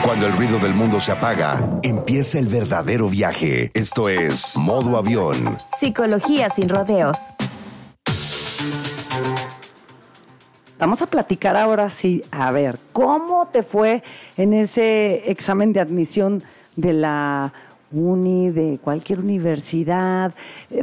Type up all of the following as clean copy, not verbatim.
Cuando el ruido del mundo se apaga, empieza el verdadero viaje. Esto es Modo Avión. Psicología sin rodeos. Vamos a platicar ahora sí. A ver, ¿cómo te fue en ese examen de admisión de la uni, de cualquier universidad?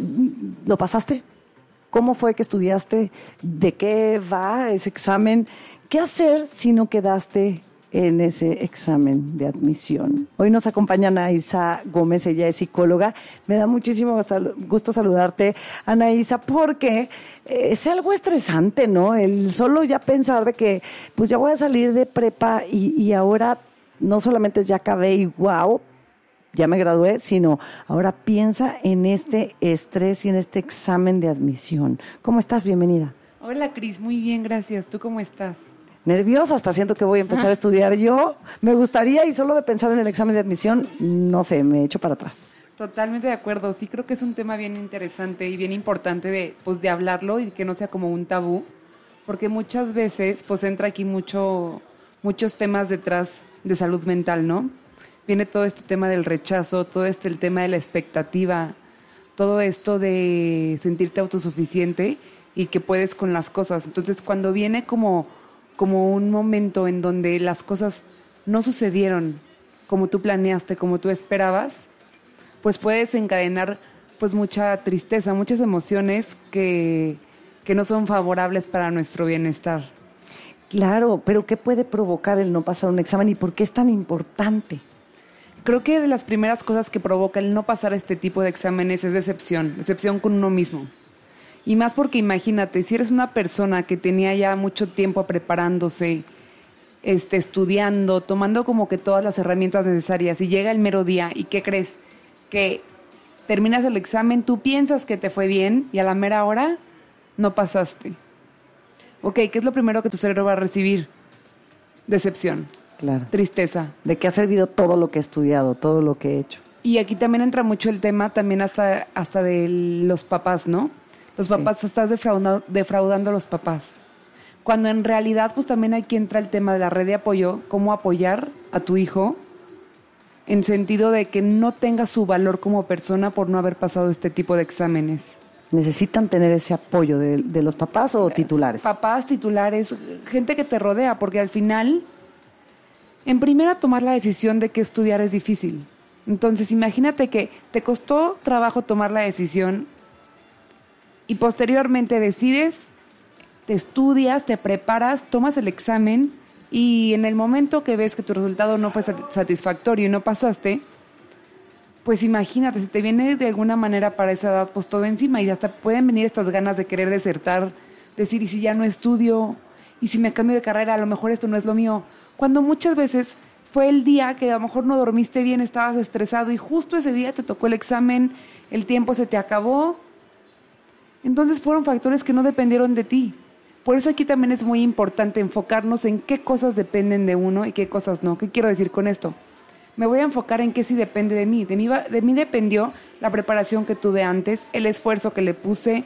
¿Lo pasaste? ¿Cómo fue que estudiaste? ¿De qué va ese examen? ¿Qué hacer si no quedaste en ese examen de admisión? Hoy nos acompaña Anaísa Gómez, ella es psicóloga. Me da muchísimo gusto saludarte, Anaísa, porque es algo estresante, ¿no? El solo ya pensar de que pues ya voy a salir de prepa y ahora no solamente ya acabé y wow, ya me gradué, sino ahora piensa en este estrés y en este examen de admisión. ¿Cómo estás? Bienvenida. Hola, Cris, muy bien, gracias. ¿Tú cómo estás? Nerviosa, hasta siento que voy a empezar a estudiar yo. Me gustaría, y solo de pensar en el examen de admisión, no sé, me echo para atrás. Totalmente de acuerdo. Sí, creo que es un tema bien interesante y bien importante de hablarlo y que no sea como un tabú, porque muchas veces pues entra aquí muchos temas detrás de salud mental, ¿no? Viene todo este tema del rechazo, todo el tema de la expectativa, todo esto de sentirte autosuficiente y que puedes con las cosas. Entonces, cuando viene como un momento en donde las cosas no sucedieron como tú planeaste, como tú esperabas, pues puedes encadenar pues mucha tristeza, muchas emociones que no son favorables para nuestro bienestar. Claro, pero ¿qué puede provocar el no pasar un examen y por qué es tan importante? Creo que de las primeras cosas que provoca el no pasar este tipo de exámenes es decepción con uno mismo. Y más porque imagínate, si eres una persona que tenía ya mucho tiempo preparándose, estudiando, tomando como que todas las herramientas necesarias y llega el mero día y ¿qué crees? Que terminas el examen, tú piensas que te fue bien y a la mera hora no pasaste. Ok, ¿qué es lo primero que tu cerebro va a recibir? Decepción. Claro. Tristeza. ¿De qué ha servido todo lo que he estudiado, todo lo que he hecho? Y aquí también entra mucho el tema también hasta de los papás, ¿no? Los papás, estás defraudando a los papás. Cuando en realidad, pues también aquí entra el tema de la red de apoyo, cómo apoyar a tu hijo en sentido de que no tenga su valor como persona por no haber pasado este tipo de exámenes. ¿Necesitan tener ese apoyo de los papás o titulares? Papás, titulares, gente que te rodea, porque al final, en primera, tomar la decisión de qué estudiar es difícil. Entonces, imagínate que te costó trabajo tomar la decisión y posteriormente decides, te estudias, te preparas, tomas el examen y en el momento que ves que tu resultado no fue satisfactorio y no pasaste, pues imagínate, si te viene de alguna manera para esa edad pues todo encima y hasta pueden venir estas ganas de querer desertar, decir, ¿y si ya no estudio? ¿Y si me cambio de carrera? A lo mejor esto no es lo mío. Cuando muchas veces fue el día que a lo mejor no dormiste bien, estabas estresado y justo ese día te tocó el examen, el tiempo se te acabó. Entonces fueron factores que no dependieron de ti. Por eso aquí también es muy importante enfocarnos en qué cosas dependen de uno y qué cosas no. ¿Qué quiero decir con esto? Me voy a enfocar en qué sí depende de mí. De mí dependió la preparación que tuve antes, el esfuerzo que le puse,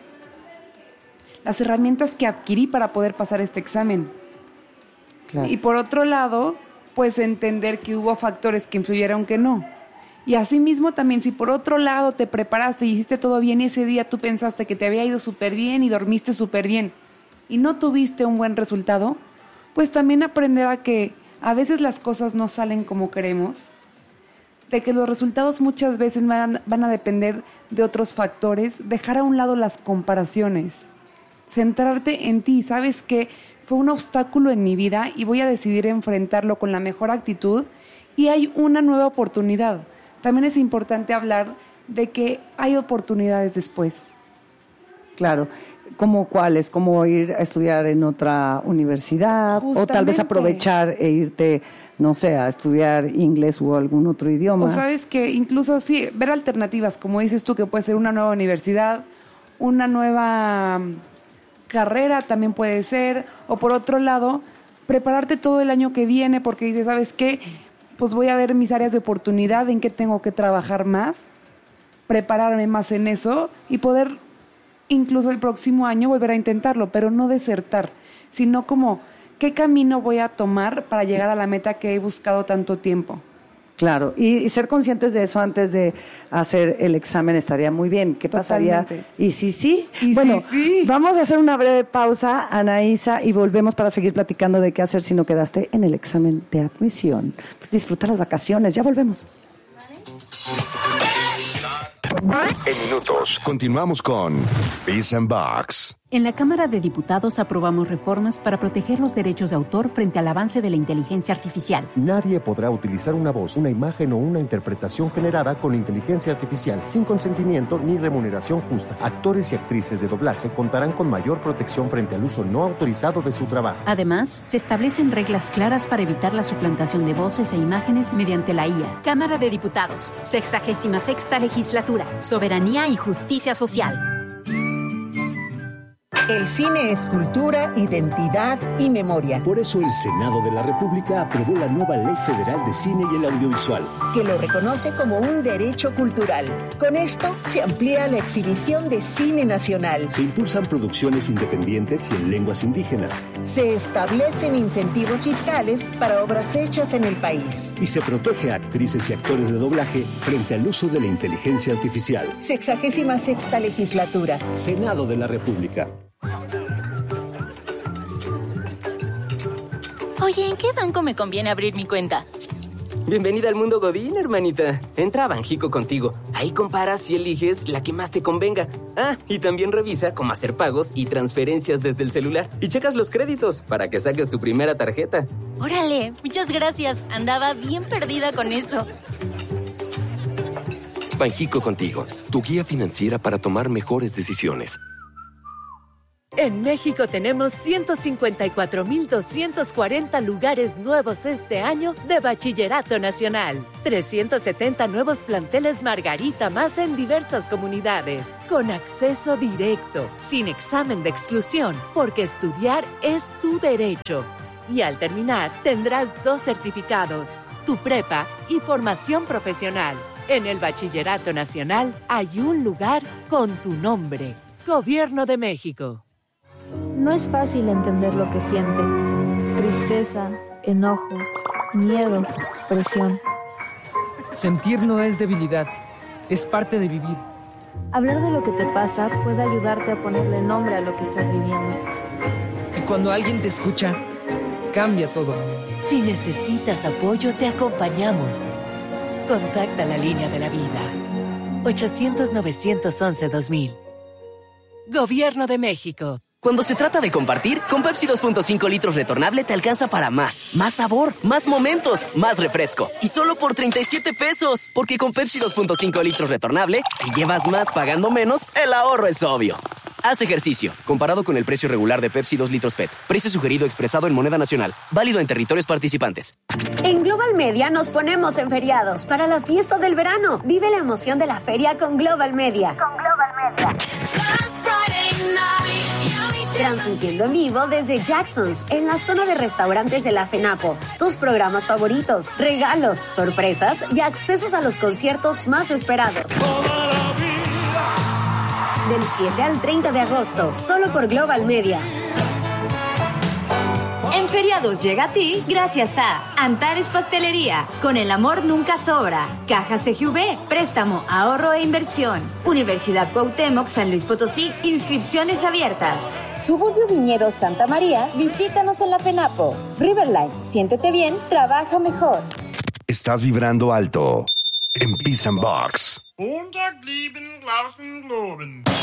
las herramientas que adquirí para poder pasar este examen. Claro. Y por otro lado, pues entender que hubo factores que influyeron que no. Y asimismo también, si por otro lado te preparaste y hiciste todo bien y ese día tú pensaste que te había ido súper bien y dormiste súper bien y no tuviste un buen resultado, pues también aprender a que a veces las cosas no salen como queremos, de que los resultados muchas veces van a depender de otros factores, dejar a un lado las comparaciones, centrarte en ti. ¿Sabes qué? Fue un obstáculo en mi vida y voy a decidir enfrentarlo con la mejor actitud y hay una nueva oportunidad. También es importante hablar de que hay oportunidades después. Claro. ¿Cómo cuáles? ¿Cómo ir a estudiar en otra universidad? Justamente. O tal vez aprovechar e irte, no sé, a estudiar inglés o algún otro idioma. O sabes que incluso sí, ver alternativas, como dices tú, que puede ser una nueva universidad, una nueva carrera también puede ser, o por otro lado, prepararte todo el año que viene porque dices, ¿sabes qué? Pues voy a ver mis áreas de oportunidad, en qué tengo que trabajar más, prepararme más en eso y poder incluso el próximo año volver a intentarlo, pero no desertar, sino como qué camino voy a tomar para llegar a la meta que he buscado tanto tiempo. Claro, y ser conscientes de eso antes de hacer el examen estaría muy bien. ¿Qué pasaría? Y sí. Y bueno, sí. Vamos a hacer una breve pausa, Anaísa, y volvemos para seguir platicando de qué hacer si no quedaste en el examen de admisión. Pues disfruta las vacaciones, ya volvemos. En minutos, continuamos con Peace and Box. En la Cámara de Diputados aprobamos reformas para proteger los derechos de autor frente al avance de la inteligencia artificial. Nadie podrá utilizar una voz, una imagen o una interpretación generada con inteligencia artificial sin consentimiento ni remuneración justa. Actores y actrices de doblaje contarán con mayor protección frente al uso no autorizado de su trabajo. Además, se establecen reglas claras para evitar la suplantación de voces e imágenes mediante la IA. Cámara de Diputados, 66ª Legislatura, Soberanía y Justicia Social. El cine es cultura, identidad y memoria. Por eso el Senado de la República aprobó la nueva Ley Federal de Cine y el Audiovisual, que lo reconoce como un derecho cultural. Con esto se amplía la exhibición de cine nacional. Se impulsan producciones independientes y en lenguas indígenas. Se establecen incentivos fiscales para obras hechas en el país. Y se protege a actrices y actores de doblaje frente al uso de la inteligencia artificial. 66ª Legislatura. Senado de la República. Oye, ¿en qué banco me conviene abrir mi cuenta? Bienvenida al mundo Godín, hermanita. Entra a Banjico Contigo. Ahí comparas y eliges la que más te convenga. Ah, y también revisa cómo hacer pagos y transferencias desde el celular. Y checas los créditos para que saques tu primera tarjeta. Órale, muchas gracias. Andaba bien perdida con eso. Banjico Contigo, tu guía financiera para tomar mejores decisiones. En México tenemos 154,240 lugares nuevos este año de Bachillerato Nacional. 370 nuevos planteles Margarita más en diversas comunidades. Con acceso directo, sin examen de exclusión, porque estudiar es tu derecho. Y al terminar, tendrás 2 certificados, tu prepa y formación profesional. En el Bachillerato Nacional hay un lugar con tu nombre. Gobierno de México. No es fácil entender lo que sientes. Tristeza, enojo, miedo, presión. Sentir no es debilidad, es parte de vivir. Hablar de lo que te pasa puede ayudarte a ponerle nombre a lo que estás viviendo. Y cuando alguien te escucha, cambia todo. Si necesitas apoyo, te acompañamos. Contacta la línea de la vida. 800-911-2000. Gobierno de México. Cuando se trata de compartir, con Pepsi 2.5 litros retornable te alcanza para más. Más sabor, más momentos, más refresco. Y solo por 37 pesos. Porque con Pepsi 2.5 litros retornable, si llevas más pagando menos, el ahorro es obvio. Haz ejercicio. Comparado con el precio regular de Pepsi 2 litros PET. Precio sugerido expresado en moneda nacional. Válido en territorios participantes. En Global Media nos ponemos en feriados para la fiesta del verano. Vive la emoción de la feria con Global Media. Con Global Media. Transmitiendo en vivo desde Jackson's, en la zona de restaurantes de la FENAPO. Tus programas favoritos, regalos, sorpresas y accesos a los conciertos más esperados. Del 7 al 30 de agosto, solo por Global Media. En feriados llega a ti gracias a Antares Pastelería, con el amor nunca sobra. Caja CGV, préstamo, ahorro e inversión. Universidad Cuauhtémoc, San Luis Potosí, inscripciones abiertas. Suburbio Viñedos Santa María, visítanos en la FENAPO. Riverline, siéntete bien, trabaja mejor. Estás vibrando alto en Peace and Box.